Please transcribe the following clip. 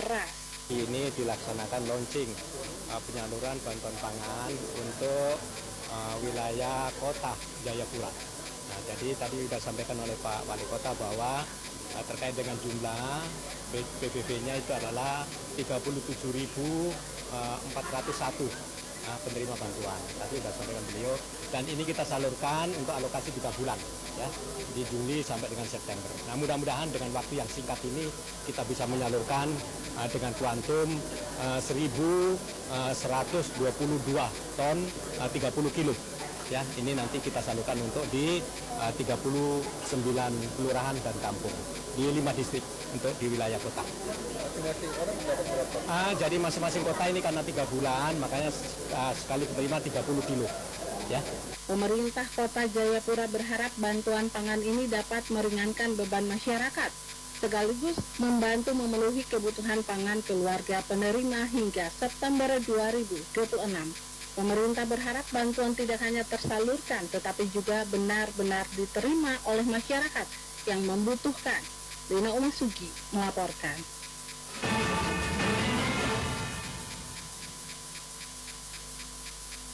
beras. Ini dilaksanakan launching penyaluran bantuan pangan untuk wilayah kota Jayapura. Nah, jadi tadi sudah sampaikan oleh Pak Wali Kota bahwa terkait dengan jumlah PBB-nya itu adalah 37.401 penerima bantuan. Tadi sudah sampaikan beliau, dan ini kita salurkan untuk alokasi 3 bulan, ya, di Juli sampai dengan September. Nah, mudah-mudahan dengan waktu yang singkat ini kita bisa menyalurkan dengan kuantum 1.122 ton 30 kilo. Ya, ini nanti kita salurkan untuk di 39 kelurahan dan kampung di 5 distrik untuk di wilayah kota. Masing-masing orang dapat berapa? Jadi masing-masing kota ini karena 3 bulan, makanya sekali penerima 30 kilo. Ya. Pemerintah Kota Jayapura berharap bantuan pangan ini dapat meringankan beban masyarakat, sekaligus membantu memenuhi kebutuhan pangan keluarga penerima hingga September 2026. Pemerintah berharap bantuan tidak hanya tersalurkan, tetapi juga benar-benar diterima oleh masyarakat yang membutuhkan. Lina Umasugi melaporkan.